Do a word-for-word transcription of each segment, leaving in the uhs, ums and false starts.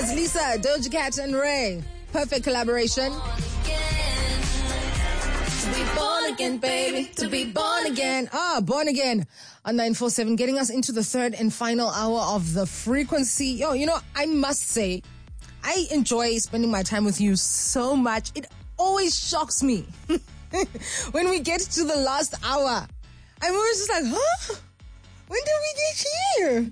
It's Lisa, Doja Cat and Ray. Perfect collaboration. To be born again, baby. To be born again. Ah, born again. On nine four seven, getting us into the third and final hour of the frequency. Yo, you know, I must say, I enjoy spending my time with you so much. It always shocks me when we get to the last hour. I'm always just like, huh? When did we get here?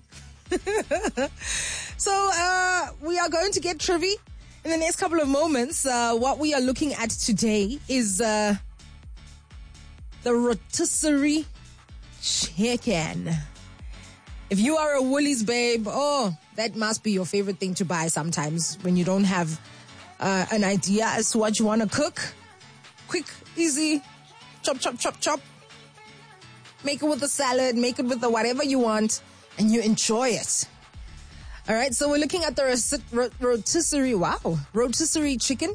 So uh, we are going to get trivia in the next couple of moments. Uh, what we are looking at today is uh, the rotisserie chicken. If you are a Woolies babe, oh, that must be your favorite thing to buy sometimes when you don't have uh, an idea as to what you want to cook. Quick, easy, chop, chop, chop, chop. Make it with a salad, make it with the whatever you want, and you enjoy it. All right, so we're looking at the rotisserie, wow, rotisserie chicken.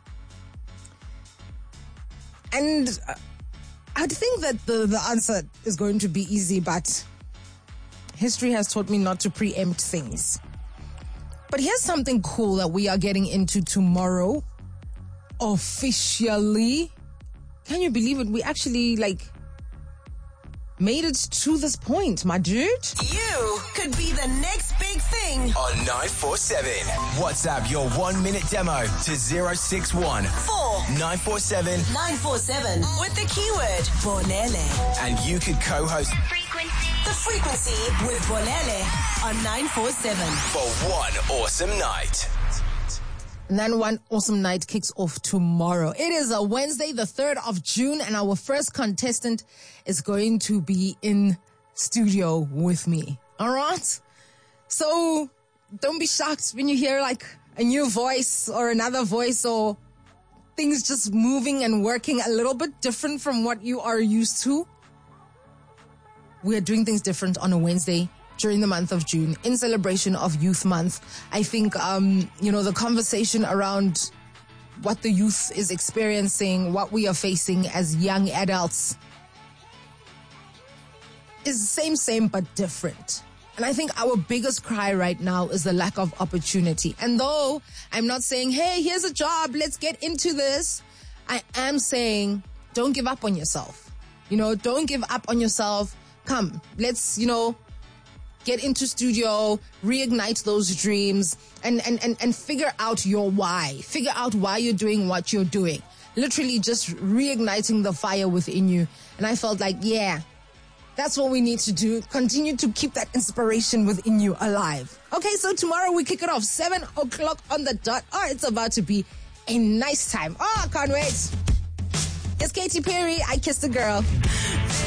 And uh, I'd think that the, the answer is going to be easy, but history has taught me not to preempt things. But here's something cool that we are getting into tomorrow, officially. Can you believe it? We actually, like, made it to this point, my dude. You could be the next big thing. On nine four seven. WhatsApp your one minute demo to zero six one four nine four seven nine four seven with the keyword Bonele. and you could co-host The Frequency with Bonele on nine four seven. for one awesome night. And then one awesome night kicks off tomorrow. It is a Wednesday, the third of June, and our first contestant is going to be in studio with me. All right? So don't be shocked when you hear like a new voice or another voice or things just moving and working a little bit different from what you are used to. We are doing things different on a Wednesday during the month of June in celebration of Youth Month. I think, um, you know, the conversation around what the youth is experiencing, what we are facing as young adults is same, same, but different. And I think our biggest cry right now is the lack of opportunity. And though I'm not saying, hey, here's a job, let's get into this, I am saying, don't give up on yourself. You know, don't give up on yourself. Come, let's, you know, get into studio, reignite those dreams, and, and, and, and figure out your why. Figure out why you're doing what you're doing. Literally just reigniting the fire within you. And I felt like, yeah, that's what we need to do. Continue to keep that inspiration within you alive. Okay, so tomorrow we kick it off, seven o'clock on the dot. Oh, it's about to be a nice time. Oh, I can't wait. It's Katy Perry, I Kissed a Girl.